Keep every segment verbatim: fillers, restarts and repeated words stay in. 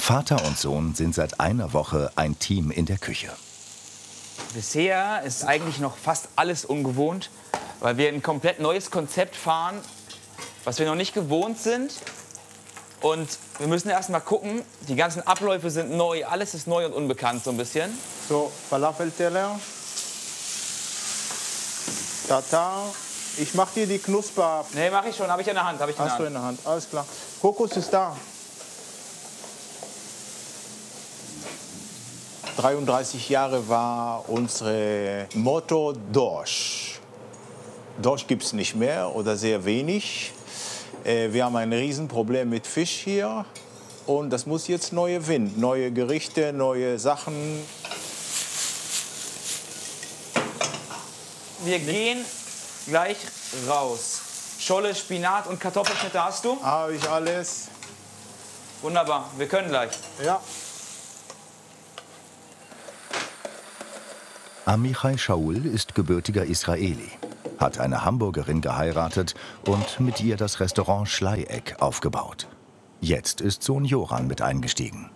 Vater und Sohn sind seit einer Woche ein Team in der Küche. Bisher ist eigentlich noch fast alles ungewohnt, weil wir ein komplett neues Konzept fahren, was wir noch nicht gewohnt sind. Und wir müssen erst mal gucken, die ganzen Abläufe sind neu, alles ist neu und unbekannt so ein bisschen. So, Falafelteller. Tata. Ich mach dir die Knusper. Nee, mach ich schon, habe ich in der Hand. Hab ich in der Hast Hand. du in der Hand, alles klar. Kokos ist da. dreiunddreißig Jahre war unser Motto Dorsch. Dorsch gibt es nicht mehr oder sehr wenig. Äh, wir haben ein Riesenproblem mit Fisch hier. Und das muss jetzt neue Wind, neue Gerichte, neue Sachen. Wir gehen gleich raus. Scholle, Spinat und Kartoffelschnitte hast du? Habe ich alles. Wunderbar, wir können gleich. Ja. Amichai Shaul ist gebürtiger Israeli, hat eine Hamburgerin geheiratet und mit ihr das Restaurant Schleieck aufgebaut. Jetzt ist Sohn Joran mit eingestiegen.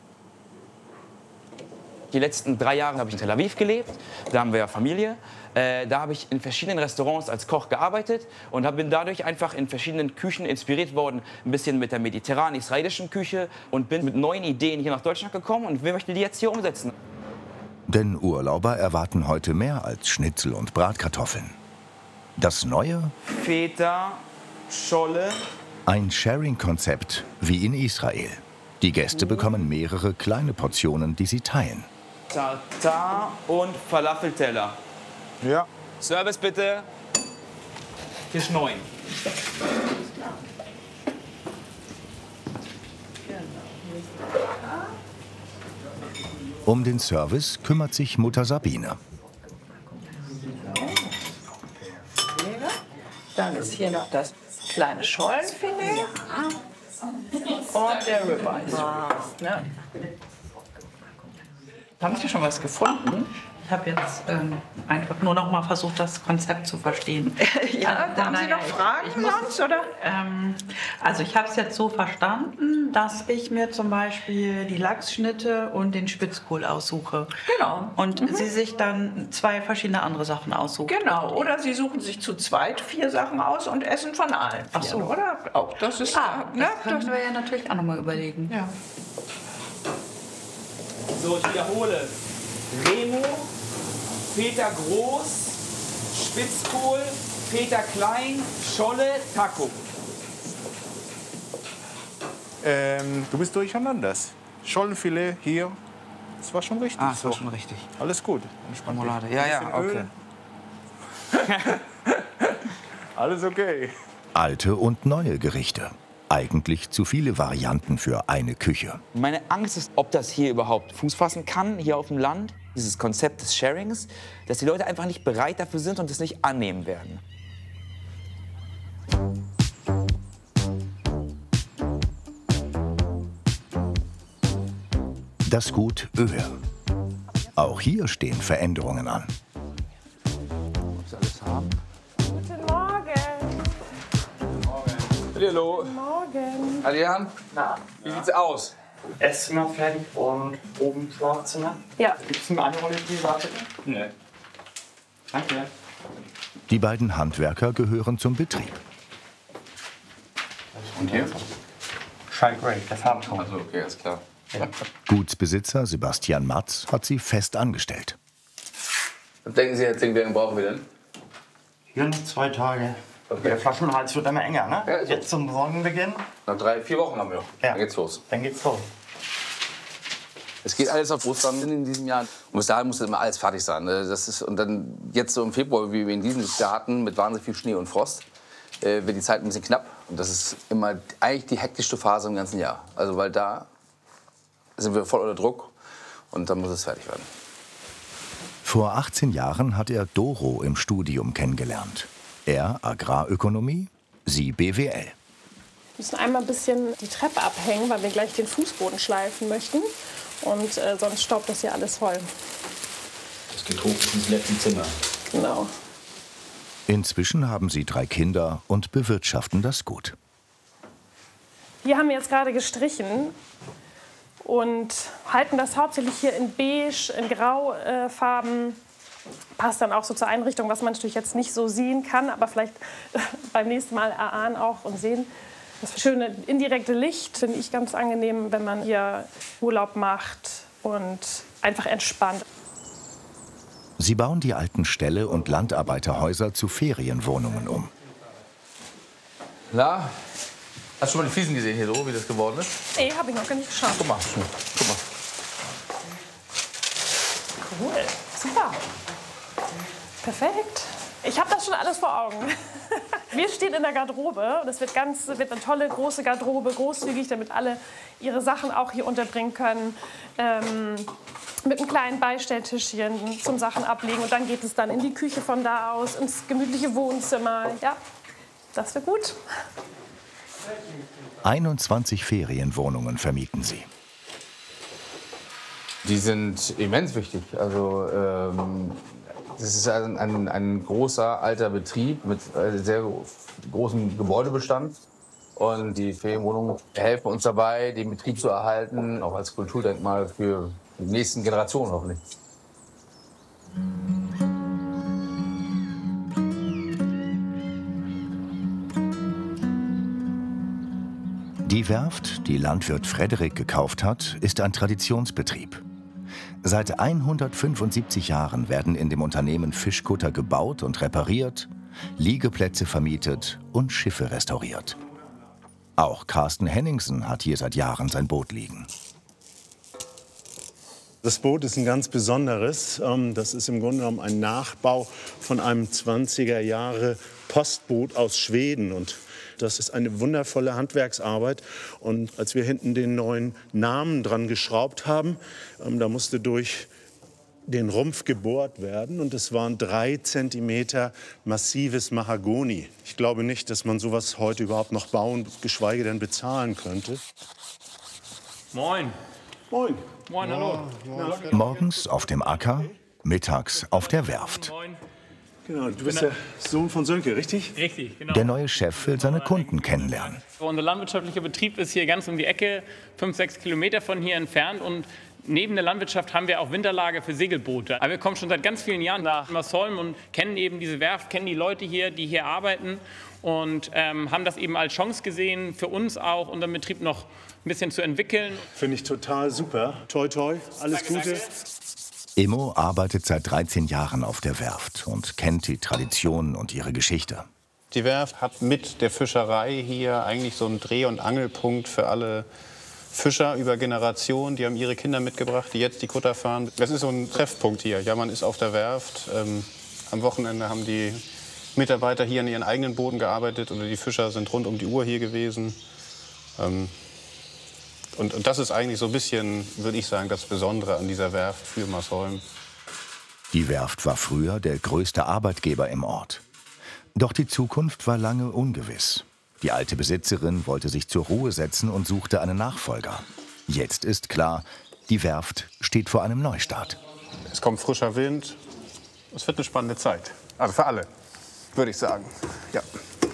Die letzten drei Jahre habe ich in Tel Aviv gelebt, da haben wir ja Familie. Äh, da habe ich in verschiedenen Restaurants als Koch gearbeitet und bin dadurch einfach in verschiedenen Küchen inspiriert worden. Ein bisschen mit der mediterran-israelischen Küche und bin mit neuen Ideen hier nach Deutschland gekommen und wir möchten die jetzt hier umsetzen. Denn Urlauber erwarten heute mehr als Schnitzel und Bratkartoffeln. Das Neue? Feta, Scholle. Ein Sharing-Konzept wie in Israel. Die Gäste bekommen mehrere kleine Portionen, die sie teilen. Tartar und Falafelteller. Ja. Service bitte. Tisch neun. Um den Service kümmert sich Mutter Sabine. Dann ist hier noch das kleine Schollenfilet und der Ribeye. Ne? Haben Sie schon was gefunden? Ich habe jetzt ähm, einfach nur noch mal versucht, das Konzept zu verstehen. Ja, Äh, haben Sie naja, noch Fragen ich, ich muss, sonst, oder? Ähm, also ich habe es jetzt so verstanden, dass ich mir zum Beispiel die Lachsschnitte und den Spitzkohl aussuche. Genau. Und Mhm. Sie sich dann zwei verschiedene andere Sachen aussuchen. Genau, oder Sie suchen sich zu zweit vier Sachen aus und essen von allen. Ach so. Oder? Auch das ist... Ah, ne? das könnten wir ja natürlich auch noch mal überlegen. Ja. So, ich wiederhole. Remo, Feta groß, Spitzkohl, Feta klein, Scholle, Taco. Ähm, du bist durcheinander. Schollenfilet hier. Das war schon richtig. Ah, das war so. schon richtig. Alles gut. Entspannt dich. Marmelade. Ja, ja, Ein bisschen okay. Öl. Alles okay. Alte und neue Gerichte. Eigentlich zu viele Varianten für eine Küche. Meine Angst ist, ob das hier überhaupt Fuß fassen kann, hier auf dem Land. Dieses Konzept des Sharings, dass die Leute einfach nicht bereit dafür sind und es nicht annehmen werden. Das Gut Öhe. Auch hier stehen Veränderungen an. Ob sie alles haben? Guten Morgen. Hallo. Guten Morgen. Adrian, wie sieht's aus? Esszimmer fertig und oben Schlafzimmer. Ja. Gibt es eine andere die wartet? Nee. Danke. Die beiden Handwerker gehören zum Betrieb. Und hier? Shine Grey, der Farbenton. Also, okay, ist klar. Ja. Gutsbesitzer Sebastian Matz hat sie fest angestellt. Was denken Sie jetzt, wie lange brauchen wir denn? Hier noch zwei Tage. Okay. Der Flaschenhals wird immer enger, ne? Ja, so. Jetzt zum Sonnenbeginn. Nach drei, vier Wochen haben wir noch. Ja. Dann geht's los. Dann geht's los. Es geht alles auf Ostern in diesem Jahr. Und bis dahin muss das immer alles fertig sein. Das ist, und dann jetzt so im Februar, wie wir in diesem Jahr hatten, mit wahnsinnig viel Schnee und Frost, äh, wird die Zeit ein bisschen knapp. Und das ist immer eigentlich die hektischste Phase im ganzen Jahr. Also weil da sind wir voll unter Druck und dann muss es fertig werden. Vor achtzehn Jahren hat er Doro im Studium kennengelernt. Er Agrarökonomie, sie B W L. Wir müssen einmal ein bisschen die Treppe abhängen, weil wir gleich den Fußboden schleifen möchten. Und äh, sonst staubt das hier alles voll. Das geht hoch bis ins letzte Zimmer. Genau. Inzwischen haben sie drei Kinder und bewirtschaften das Gut. Hier haben wir jetzt gerade gestrichen. und halten das hauptsächlich hier in beige, in Graufarben. Äh, Passt dann auch so zur Einrichtung, was man natürlich jetzt nicht so sehen kann, aber vielleicht äh, beim nächsten Mal erahnen auch und sehen. Das schöne indirekte Licht finde ich ganz angenehm, wenn man hier Urlaub macht und einfach entspannt. Sie bauen die alten Ställe und Landarbeiterhäuser zu Ferienwohnungen um. Na, hast du schon mal die Fliesen gesehen hier so, wie das geworden ist? Nee, habe ich noch gar nicht geschaut. Guck mal, guck mal. Cool, super. Perfekt. Ich habe das schon alles vor Augen. Wir stehen in der Garderobe. Das wird, ganz, wird eine tolle, große Garderobe, großzügig, damit alle ihre Sachen auch hier unterbringen können. Ähm, mit einem kleinen Beistelltischchen zum Sachen ablegen. Und dann geht es dann in die Küche von da aus, ins gemütliche Wohnzimmer. Ja, das wird gut. einundzwanzig Ferienwohnungen vermieten sie. Die sind immens wichtig. Also, ähm, das ist ein, ein, ein großer, alter Betrieb mit äh, sehr großem Gebäudebestand. Und die Ferienwohnungen helfen uns dabei, den Betrieb zu erhalten, auch als Kulturdenkmal für die nächsten Generationen hoffentlich. Die Werft, die Landwirt Frederik gekauft hat, ist ein Traditionsbetrieb. Seit hundertfünfundsiebzig Jahren werden in dem Unternehmen Fischkutter gebaut und repariert, Liegeplätze vermietet und Schiffe restauriert. Auch Carsten Henningsen hat hier seit Jahren sein Boot liegen. Das Boot ist ein ganz besonderes. Das ist im Grunde genommen ein Nachbau von einem zwanziger Jahre Postboot aus Schweden. Und das ist eine wundervolle Handwerksarbeit. Und als wir hinten den neuen Namen dran geschraubt haben, da musste durch den Rumpf gebohrt werden. Und es waren drei Zentimeter massives Mahagoni. Ich glaube nicht, dass man sowas heute überhaupt noch bauen, geschweige denn bezahlen könnte. Moin. Moin. Moin, hallo. Morgens auf dem Acker, mittags auf der Werft. Moin. Genau, du bist der Sohn von Sönke, richtig? Richtig, genau. Der neue Chef will seine Kunden kennenlernen. Unser landwirtschaftlicher Betrieb ist hier ganz um die Ecke, fünf, sechs Kilometer von hier entfernt. Und neben der Landwirtschaft haben wir auch Winterlager für Segelboote. Aber wir kommen schon seit ganz vielen Jahren nach Marsholm und kennen eben diese Werft, kennen die Leute hier, die hier arbeiten. Und ähm, haben das eben als Chance gesehen, für uns auch unseren Betrieb noch ein bisschen zu entwickeln. Finde ich total super. Toi, toi, alles Danke, Gute. danke. Immo arbeitet seit dreizehn Jahren auf der Werft und kennt die Tradition und ihre Geschichte. Die Werft hat mit der Fischerei hier eigentlich so einen Dreh- und Angelpunkt für alle Fischer über Generationen. Die haben ihre Kinder mitgebracht, die jetzt die Kutter fahren. Das ist so ein Treffpunkt hier. Ja, man ist auf der Werft. Ähm, am Wochenende haben die Mitarbeiter hier an ihren eigenen Booten gearbeitet oder die Fischer sind rund um die Uhr hier gewesen. Ähm, Und, und das ist eigentlich so ein bisschen, würde ich sagen, das Besondere an dieser Werft für Marsholm. Die Werft war früher der größte Arbeitgeber im Ort. Doch die Zukunft war lange ungewiss. Die alte Besitzerin wollte sich zur Ruhe setzen und suchte einen Nachfolger. Jetzt ist klar, die Werft steht vor einem Neustart. Es kommt frischer Wind. Es wird eine spannende Zeit. Also für alle, würde ich sagen. Ja.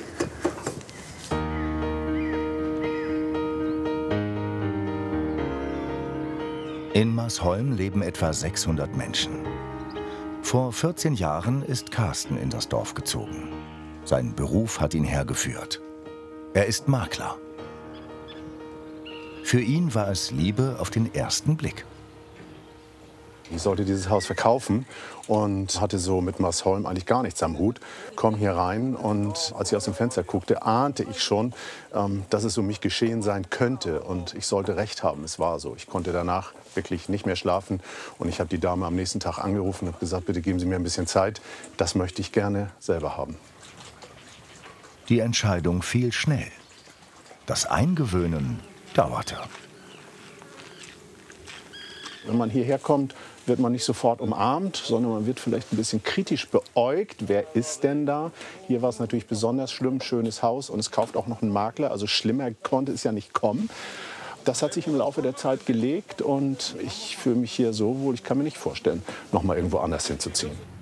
In Marsholm leben etwa sechshundert Menschen. Vor vierzehn Jahren ist Carsten in das Dorf gezogen. Sein Beruf hat ihn hergeführt. Er ist Makler. Für ihn war es Liebe auf den ersten Blick. Ich sollte dieses Haus verkaufen und hatte so mit Marsholm eigentlich gar nichts am Hut. Komm hier rein und als ich aus dem Fenster guckte, ahnte ich schon, ähm, dass es um mich geschehen sein könnte. Und ich sollte recht haben, es war so. Ich konnte danach wirklich nicht mehr schlafen. Und ich habe die Dame am nächsten Tag angerufen und habe gesagt, bitte geben Sie mir ein bisschen Zeit. Das möchte ich gerne selber haben. Die Entscheidung fiel schnell. Das Eingewöhnen dauerte. Wenn man hierher kommt, wird man nicht sofort umarmt, sondern man wird vielleicht ein bisschen kritisch beäugt. Wer ist denn da? Hier war es natürlich besonders schlimm, schönes Haus und es kauft auch noch ein Makler. Also schlimmer konnte es ja nicht kommen. Das hat sich im Laufe der Zeit gelegt und ich fühle mich hier so wohl, ich kann mir nicht vorstellen, noch mal irgendwo anders hinzuziehen.